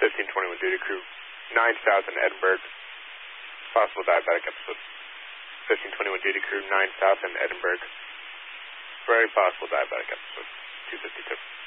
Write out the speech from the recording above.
1521 duty crew, 9 south in Edinburgh. Possible diabetic episode. 1521 duty crew, 9 south in Edinburgh. Very possible diabetic episode. 252.